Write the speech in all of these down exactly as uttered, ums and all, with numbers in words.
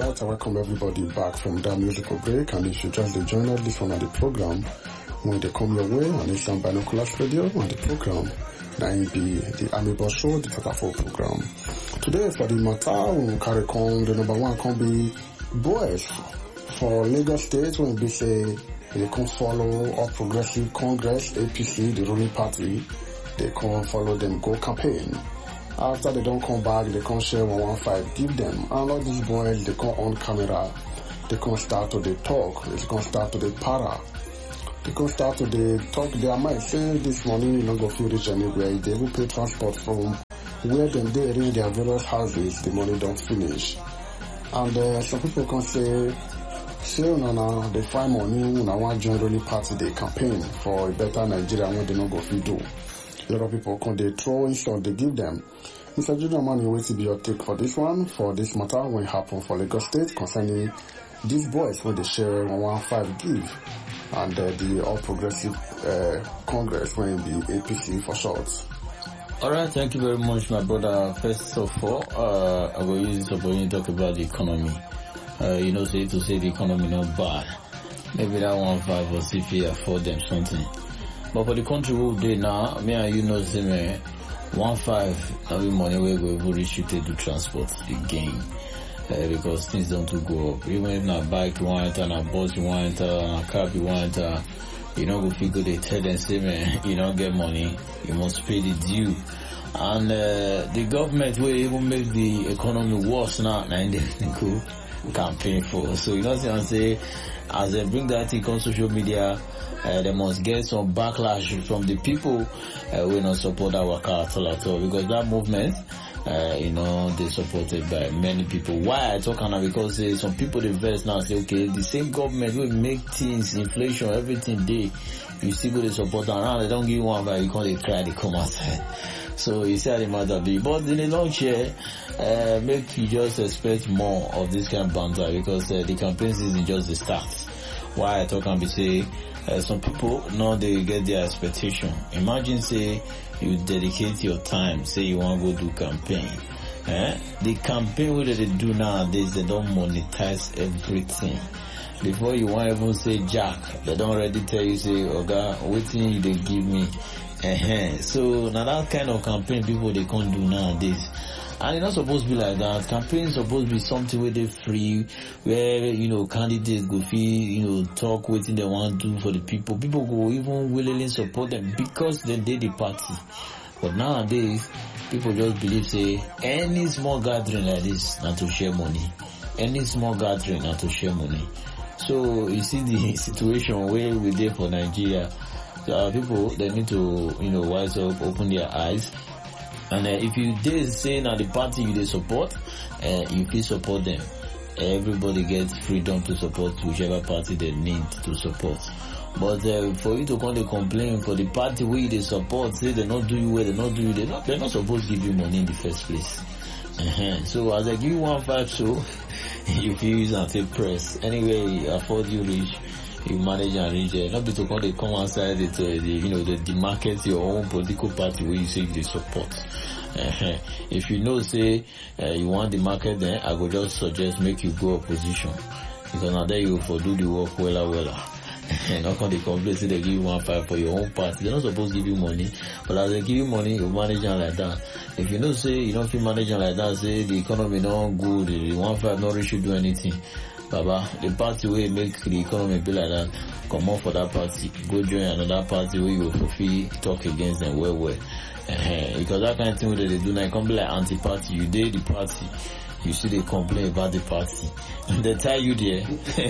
right, I welcome everybody back from that musical break, and if you just join us, this one on the program, when they come your way on Eastern Binoculars Radio, on the program, that will be the Army Boss Show, the Tatafo program. Today, for the matter, we will carry on, the number one can be boys for Lagos State, when we say they can follow All Progressive Congress, A P C, the ruling party, they can follow them, go campaign. After they don't come back, they can share one one five, give them. And all these boys, they come on camera, they can start to the talk, they can start to the para. They can start to the talk their mind, say this money you don't go feel rich anywhere. They will pay transport from where then they reach their various houses, the money don't finish. And uh, some people can say, say no, no, they find money, no one join ruling party, they campaign for a better Nigeria when they don't go feel do. A lot of people can they throw insult they give them. Mister Junior Money, wait to be your take for this one, for this matter when it happened for Lagos State concerning these boys when they share one one five give and uh, the All Progressive uh, Congress when it be A P C for short. Alright, thank you very much, my brother. First of all, uh, I will use this opportunity to talk about the economy. Uh, you know, say to say the economy not bad. Maybe that one five or C P afford them something. But for the country we dey now, me and you know, say me, one five, now we money we go even reach you to do transport again. Uh, because things don't to go up. Even if na bike you want enter, na bus you want enter, na cab you want enter, you know, go figure they tell them, say man, you don't get money, you must pay the due. And uh, the government will even make the economy worse now, and they go campaign for. So you know what I'm saying? As they bring that thing on social media, uh, they must get some backlash from the people uh, who not support our car at all at all, because that movement, uh, you know, they supported by many people. Why I talk now? Because uh, some people they verse now say, okay, the same government will make things, inflation, everything they, you still go to support and now they don't give one, but you can't they cry, they come outside. So you see how the matter be. But in the long share, uh, make you just expect more of this kind of banter, because uh, the campaign season just the start. Why I talk and be say, uh, some people know they get their expectation. Imagine say you dedicate your time, say you want to go do campaign. Eh? The campaign what they do nowadays, they don't monetize everything. Before you want even say Jack, they don't already tell you say, Oga, waiting you they give me. Uh-huh. So now that kind of campaign people they can't do nowadays. And it's not supposed to be like that. Campaign is supposed to be something where they free, where, you know, candidates go feel, you know, talk what they want to do for the people. People go even willingly support them because they did the party. But nowadays, people just believe, say, any small gathering like this, not to share money. Any small gathering, not to share money. So, you see the situation where we're there for Nigeria. Uh, people, they need to, you know, wise up, open their eyes. And uh, if you did say now the party you they support, uh, you please support them. Everybody gets freedom to support whichever party they need to support. But uh, for you to come to complain for the party where they support, say they not do you well, they not do you, they not, they're not supposed to give you money in the first place. Uh-huh. So as I give you one five, so you feel use and take press. Anyway, afford you reach. You manage and reach there. Not be to come, they come outside it, uh, the, you know, the, the market your own political party where you say they support. Uh-huh. If you know, say, uh, you want the market then, I would just suggest make you go opposition. Because now there you for do the work wella wella. And not come they complain, say they give you one five for your own party. They're not supposed to give you money. But as they give you money, you manage them like that. If you know, say, you don't feel managing like that, say the economy not good, the one five not really do anything. Baba, the party will make the economy be like that. Come on for that party. Go join another party where you will talk against them well, well. Uh-huh. Because that kind of thing that they do now, it can be like anti-party. You did the party. You see they complain about the party. They tell you there.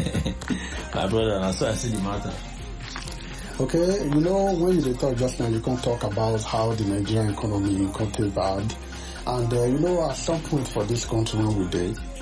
My brother, that's why I see the matter. Okay, you know, when you talk just now, you can talk about how the Nigerian economy can take bad. And, uh, you know, at some point for this country when we did,